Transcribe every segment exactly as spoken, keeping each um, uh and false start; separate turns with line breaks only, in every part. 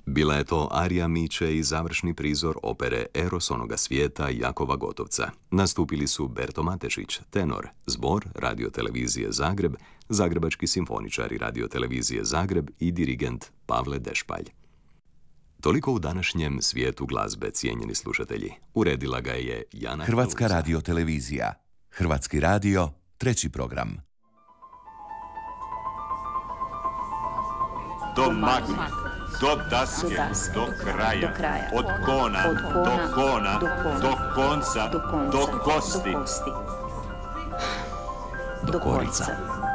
Bila je to arija Miće i završni prizor opere Eros onoga svijeta Jakova Gotovca. Nastupili su Berto Matešić, tenor, zbor radiotelevizije Zagreb, zagrebački simfoničari radiotelevizije Zagreb i dirigent Pavle Dešpalj. Toliko u današnjem svijetu glazbe, cijenjeni slušatelji. Uredila ga je Jana
Hrvatska radiotelevizija. Hrvatski radio, treći program.
Do magma, do daske, do kraja, od kona, do kona, do konca, do kosti,
do korica.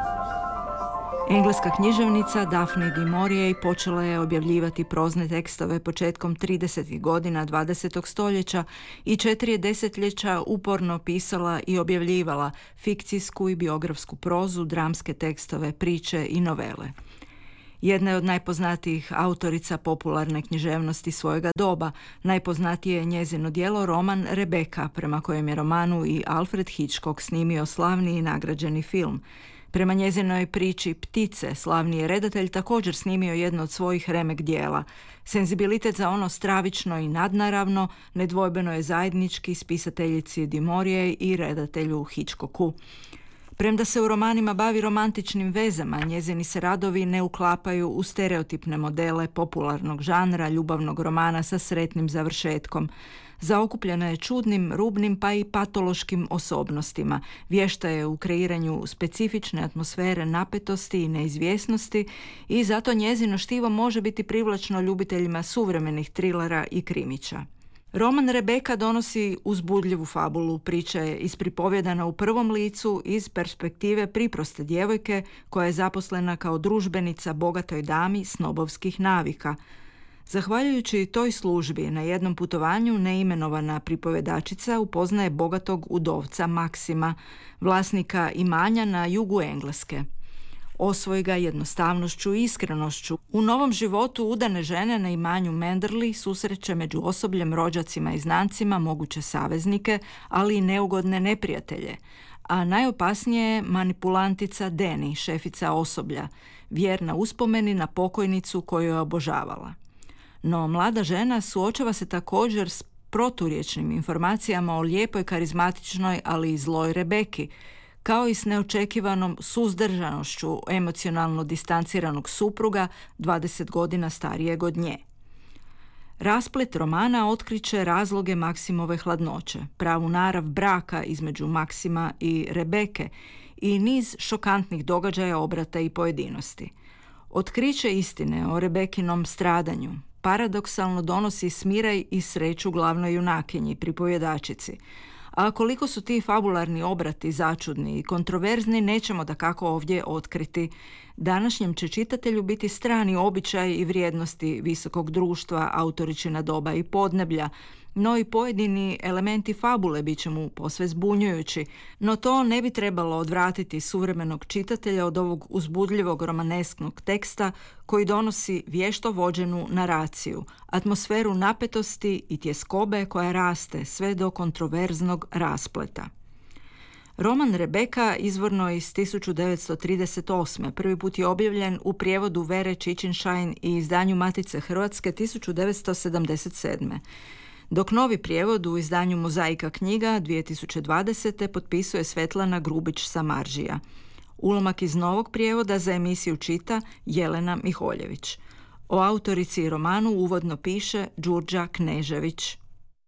Engleska književnica Daphne du Maurier počela je objavljivati prozne tekstove početkom tridesetih godina dvadesetog stoljeća i četiri desetljeća uporno pisala i objavljivala fikcijsku i biografsku prozu, dramske tekstove, priče i novele. Jedna je od najpoznatijih autorica popularne književnosti svojega doba. Najpoznatije je njezino djelo roman Rebeka, prema kojem je romanu i Alfred Hitchcock snimio slavni i nagrađeni film. Prema njezinoj priči Ptice, slavni je redatelj također snimio jedno od svojih remek djela. Senzibilitet za ono stravično i nadnaravno nedvojbeno je zajednički spisateljici du Maurier i redatelju Hitchcocku. Premda se u romanima bavi romantičnim vezama, njezini se radovi ne uklapaju u stereotipne modele popularnog žanra ljubavnog romana sa sretnim završetkom. Zaokupljena je čudnim, rubnim pa i patološkim osobnostima. Vješta je u kreiranju specifične atmosfere napetosti i neizvjesnosti i zato njezino štivo može biti privlačno ljubiteljima suvremenih trilera i krimića. Roman Rebeka donosi uzbudljivu fabulu. Priča je ispripovjedana u prvom licu iz perspektive priproste djevojke koja je zaposlena kao družbenica bogatoj dami snobovskih navika. Zahvaljujući toj službi, na jednom putovanju neimenovana pripovjedačica upoznaje bogatog udovca Maksima, vlasnika imanja na jugu Engleske. Osvoji ga jednostavnošću i iskrenošću. U novom životu udane žene na imanju Manderley susreće među osobljem, rođacima i znancima moguće saveznike, ali i neugodne neprijatelje. A najopasnije je manipulantica Deni, šefica osoblja, vjerna uspomeni na pokojnicu koju je obožavala. No mlada žena suočava se također s proturječnim informacijama o lijepoj, karizmatičnoj, ali i zloj Rebeki, kao i s neočekivanom suzdržanošću emocionalno distanciranog supruga dvadeset godina starijeg od nje. Rasplet romana otkriće razloge Maksimove hladnoće, pravu narav braka između Maksima i Rebeke i niz šokantnih događaja, obrata i pojedinosti. Otkriće istine o Rebekinom stradanju paradoksalno donosi smiraj i sreću glavnoj junakinji, pripovjedačici. A koliko su ti fabularni obrati začudni i kontroverzni, nećemo dakako ovdje otkriti. Današnjem će čitatelju biti strani običaj i vrijednosti visokog društva, autoričina doba i podneblja, no i pojedini elementi fabule bit će mu posve zbunjujući, no to ne bi trebalo odvratiti suvremenog čitatelja od ovog uzbudljivog romanesknog teksta koji donosi vješto vođenu naraciju, atmosferu napetosti i tjeskobe koja raste sve do kontroverznog raspleta. Roman Rebeka izvorno iz tisuću devetsto trideset osme. Prvi put je objavljen u prijevodu Vere Čičin-Šajn i izdanju Matice Hrvatske tisuću devetsto sedamdeset sedme. Dok novi prijevod u izdanju Mozaika knjiga dvije tisuće dvadesete. potpisuje Svetlana Grubić-Samaržija. Ulomak iz novog prijevoda za emisiju čita Jelena Miholjević. O autorici i romanu uvodno piše Đurđa Knežević.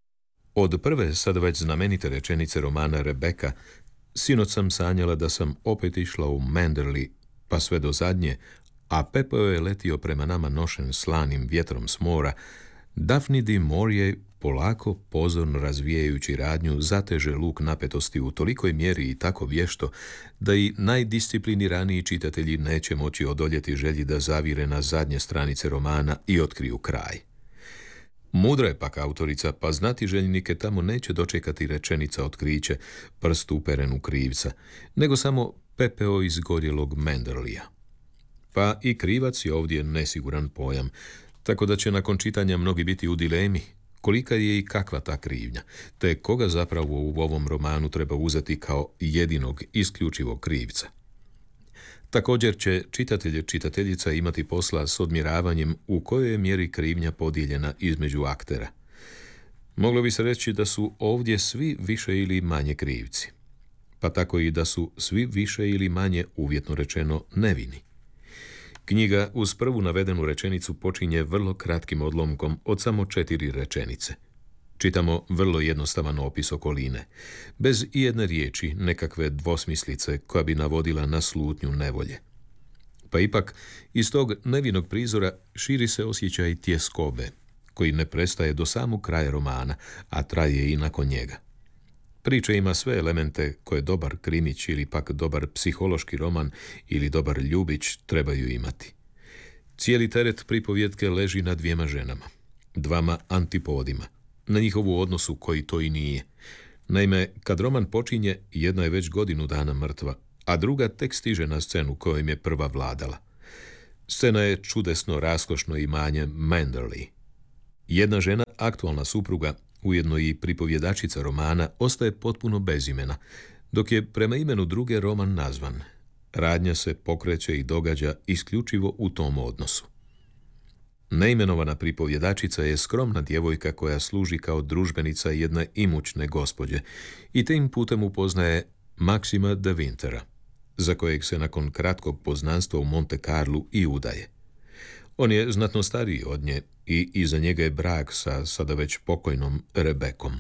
Od prve, sad već znamenite rečenice romana Rebeka, sinoć sam sanjala da sam opet išla u Manderley, pa sve do zadnje, a pepeo je letio prema nama nošen slanim vjetrom s mora, Daphne du Maurier, polako, pozorno razvijajući radnju, zateže luk napetosti u tolikoj mjeri i tako vješto da i najdiscipliniraniji čitatelji neće moći odoljeti želji da zavire na zadnje stranice romana i otkriju kraj. Mudra je pak autorica, pa znati željnike tamo neće dočekati rečenica otkriće, prst uperen u krivca, nego samo pepeo izgorjelog Manderleya. Pa i krivac je ovdje nesiguran pojam, tako da će nakon čitanja mnogi biti u dilemi kolika je i kakva ta krivnja, te koga zapravo u ovom romanu treba uzeti kao jedinog isključivog krivca. Također će čitatelj čitateljica imati posla s odmjeravanjem u kojoj je mjeri krivnja podijeljena između aktera. Moglo bi se reći da su ovdje svi više ili manje krivci, pa tako i da su svi više ili manje, uvjetno rečeno, nevini. Knjiga uz prvu navedenu rečenicu počinje vrlo kratkim odlomkom od samo četiri rečenice. Čitamo vrlo jednostavan opis okoline, bez ijedne riječi, nekakve dvosmislice koja bi navodila na slutnju nevolje. Pa ipak, iz tog nevinog prizora širi se osjećaj tjeskobe, koji ne prestaje do samog kraja romana, a traje i nakon njega. Priča ima sve elemente koje dobar krimić ili pak dobar psihološki roman ili dobar ljubić trebaju imati. Cijeli teret pripovjetke leži na dvijema ženama, dvama antipodima, na njihovu odnosu koji to i nije. Naime, kad roman počinje, jedna je već godinu dana mrtva, a druga tek stiže na scenu kojom je prva vladala. Scena je čudesno raskošno imanje Manderley. Jedna žena, aktualna supruga, ujedno i pripovjedačica romana, ostaje potpuno bez imena, dok je prema imenu druge roman nazvan. Radnja se pokreće i događa isključivo u tom odnosu. Neimenovana pripovjedačica je skromna djevojka koja služi kao družbenica jedne imućne gospođe i tim putem upoznaje Maxima de Wintera, za kojeg se nakon kratkog poznanstva u Monte Carlu i udaje. On je znatno stariji od nje i iza njega je brak sa sada već pokojnom Rebekom.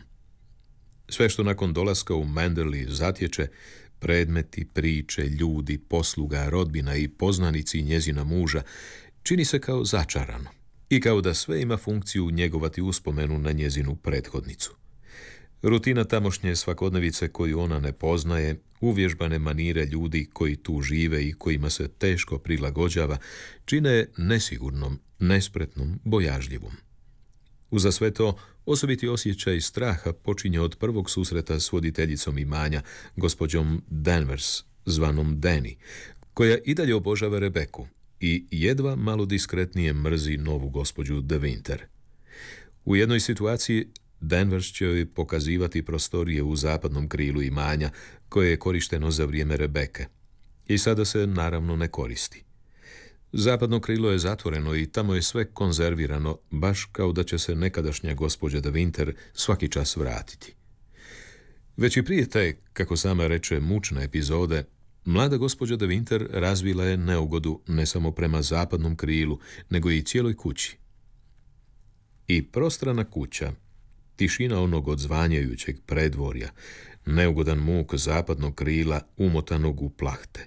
Sve što nakon dolaska u Manderley zatječe, predmeti, priče, ljudi, posluga, rodbina i poznanici njezina muža, čini se kao začarano i kao da sve ima funkciju njegovati uspomenu na njezinu prethodnicu. Rutina tamošnje svakodnevice koju ona ne poznaje, uvježbane manire ljudi koji tu žive i kojima se teško prilagođava, čine je nesigurnom, nespretnom, bojažljivom. Uza sve to, osobiti osjećaj straha počinje od prvog susreta s voditeljicom imanja, gospođom Danvers, zvanom Danny, koja i dalje obožava Rebeku i jedva malo diskretnije mrzi novu gospođu de Winter. U jednoj situaciji Danvers će joj pokazivati prostorije u zapadnom krilu imanja koje je korišteno za vrijeme Rebeke i sada se naravno ne koristi. Zapadno krilo je zatvoreno i tamo je sve konzervirano, baš kao da će se nekadašnja gospođa de Winter svaki čas vratiti. Već i prije te, kako sama reče, mučne epizode, mlada gospođa de Winter razvila je neugodu ne samo prema zapadnom krilu, nego i cijeloj kući. I prostrana kuća, tišina onog odzvanjajućeg predvorja, neugodan muk zapadnog krila umotanog u plahte.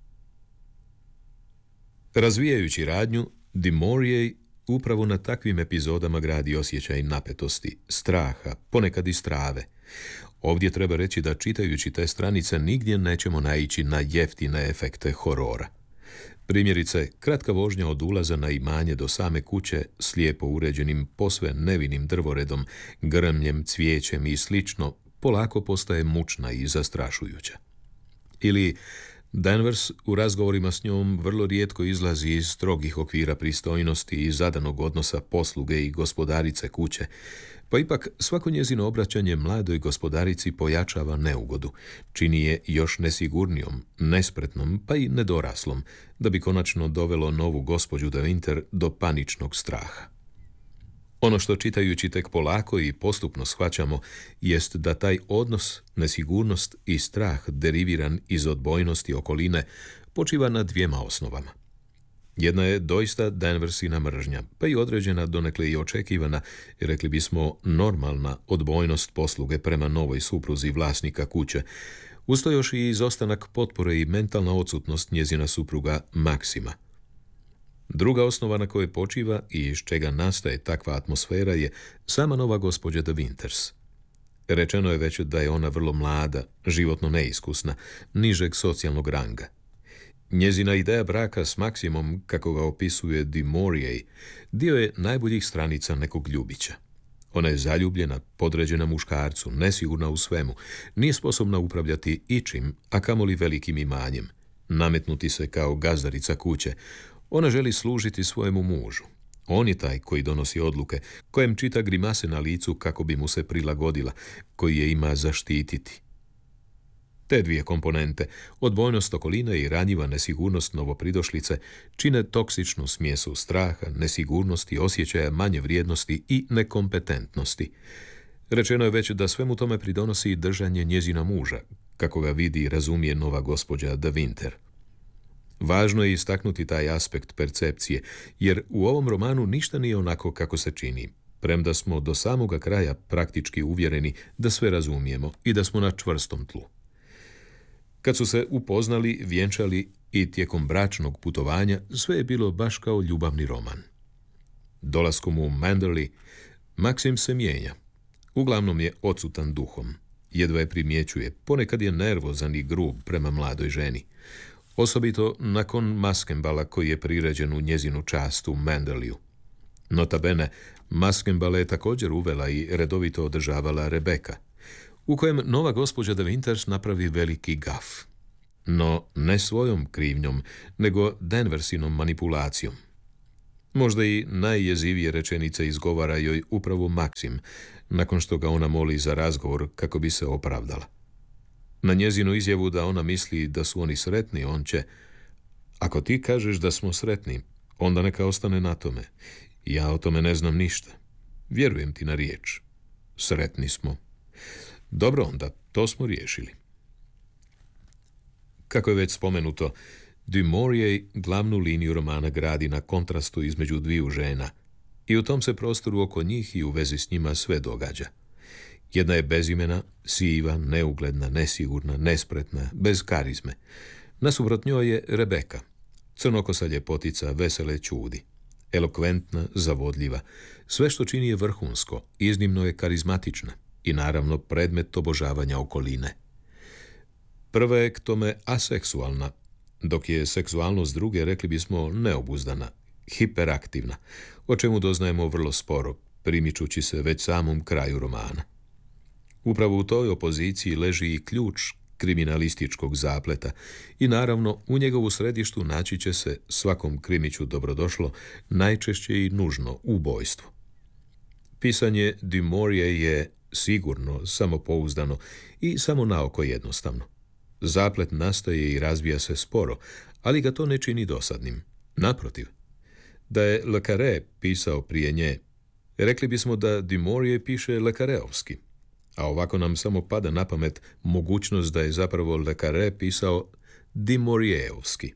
Razvijajući radnju, Du Maurier upravo na takvim epizodama gradi osjećaj napetosti, straha, ponekad i strave. Ovdje treba reći da čitajući te stranice nigdje nećemo naići na jeftine efekte horora. Primjerice, kratka vožnja od ulaza na imanje do same kuće s lijepo uređenim, posve nevinim drvoredom, grmljem, cvijećem i slično, polako postaje mučna i zastrašujuća. Ili Danvers u razgovorima s njom vrlo rijetko izlazi iz strogih okvira pristojnosti i zadanog odnosa posluge i gospodarice kuće, pa ipak svako njezino obraćanje mladoj gospodarici pojačava neugodu, čini je još nesigurnijom, nespretnom pa i nedoraslom, da bi konačno dovelo novu gospođu de Winter do paničnog straha. Ono što čitajući tek polako i postupno shvaćamo jest da taj odnos, nesigurnost i strah deriviran iz odbojnosti okoline počiva na dvijema osnovama. Jedna je doista Danversina mržnja, pa i određena, donekle i očekivana, rekli bismo normalna odbojnost posluge prema novoj supruzi vlasnika kuće, usto još i izostanak potpore i mentalna odsutnost njezina supruga Maxima. Druga osnova na kojoj počiva i iz čega nastaje takva atmosfera je sama nova gospođa de Winters. Rečeno je već da je ona vrlo mlada, životno neiskusna, nižeg socijalnog ranga. Njezina ideja braka s Maksimom, kako ga opisuje Du Maurier, dio je najboljih stranica nekog ljubića. Ona je zaljubljena, podređena muškarcu, nesigurna u svemu, nije sposobna upravljati ičim, a kamoli velikim imanjem, nametnuti se kao gazdarica kuće. Ona želi služiti svojemu mužu. On je taj koji donosi odluke, kojem čita grimase na licu kako bi mu se prilagodila, koji je ima zaštititi. Te dvije komponente, odbojnost okoline i ranjiva nesigurnost novopridošlice, čine toksičnu smjesu straha, nesigurnosti, osjećaja manje vrijednosti i nekompetentnosti. Rečeno je već da svemu tome pridonosi držanje njezina muža, kako ga vidi i razumije nova gospođa De Winter. Važno je istaknuti taj aspekt percepcije, jer u ovom romanu ništa nije onako kako se čini, premda smo do samoga kraja praktički uvjereni da sve razumijemo i da smo na čvrstom tlu. Kad su se upoznali, vjenčali i tijekom bračnog putovanja, sve je bilo baš kao ljubavni roman. Dolaskom u Manderley, Maksim se mijenja. Uglavnom je odsutan duhom. Jedva je primjećuje, ponekad je nervozan i grub prema mladoj ženi. Osobito nakon maskembala koji je priređen u njezinu čast u Manderleyu. Nota bene, maskembale je također uvela i redovito održavala Rebeka, u kojem nova gospođa De Winters napravi veliki gaf. No ne svojom krivnjom, nego Danversinom manipulacijom. Možda i najjezivije rečenice izgovara joj upravo Maksim, nakon što ga ona moli za razgovor kako bi se opravdala. Na njezinu izjavu da ona misli da su oni sretni, on će: ako ti kažeš da smo sretni, onda neka ostane na tome. Ja o tome ne znam ništa. Vjerujem ti na riječ. Sretni smo. Dobro onda, to smo riješili. Kako je već spomenuto, Du Maurier glavnu liniju romana gradi na kontrastu između dviju žena i u tom se prostoru oko njih i u vezi s njima sve događa. Jedna je bezimena, siva, neugledna, nesigurna, nespretna, bez karizme. Nasuprot njoj je Rebeka, crnokosa ljepotica, vesele čudi. Elokventna, zavodljiva. Sve što čini je vrhunsko, iznimno je karizmatična i naravno predmet obožavanja okoline. Prva je k tome aseksualna, dok je seksualnost druge, rekli bismo, neobuzdana, hiperaktivna, o čemu doznajemo vrlo sporo, primičući se već samom kraju romana. Upravo u toj opoziciji leži i ključ kriminalističkog zapleta i naravno u njegovu središtu naći će se, svakom krimiću dobrodošlo, najčešće i nužno ubojstvo. Pisanje Du Maurier je sigurno, samopouzdano i samo naoko jednostavno. Zaplet nastaje i razvija se sporo, ali ga to ne čini dosadnim. Naprotiv, da je Le Carré pisao prije nje, rekli bismo da Du Maurier piše Le Carréovski, a ovako nam samo pada na pamet mogućnost da je zapravo Le Carré pisao Du Maurierovski.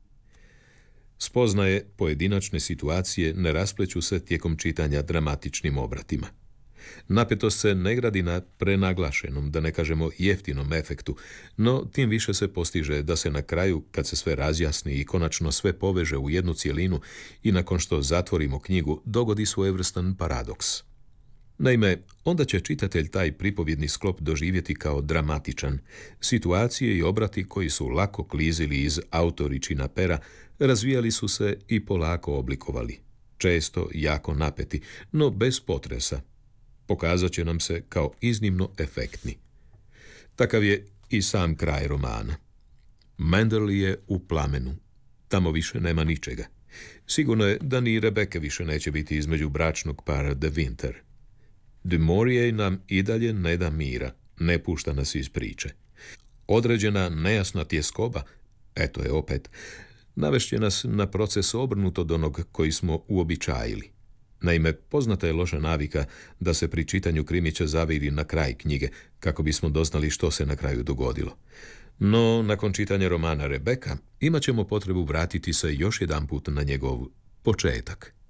Spoznaje pojedinačne situacije ne raspleću se tijekom čitanja dramatičnim obratima. Napetost se ne gradi na prenaglašenom, da ne kažemo jeftinom efektu, no tim više se postiže da se na kraju, kad se sve razjasni i konačno sve poveže u jednu cjelinu i nakon što zatvorimo knjigu, dogodi svojevrstan paradoks. Naime, onda će čitatelj taj pripovjedni sklop doživjeti kao dramatičan. Situacije i obrati koji su lako klizili iz autoričina pera razvijali su se i polako oblikovali. Često jako napeti, no bez potresa. Pokazat će nam se kao iznimno efektni. Takav je i sam kraj romana. Manderley je u plamenu. Tamo više nema ničega. Sigurno je da ni Rebeke više neće biti između bračnog para De Winter. Du Maurier nam i dalje ne da mira, ne pušta nas iz priče. Određena nejasna tjeskoba, eto je opet, navešće nas na proces obrnut od onog koji smo uobičajili. Naime, poznata je loša navika da se pri čitanju krimića zaviri na kraj knjige, kako bismo doznali što se na kraju dogodilo. No, nakon čitanja romana Rebeka, imat ćemo potrebu vratiti se još jedanput na njegov početak.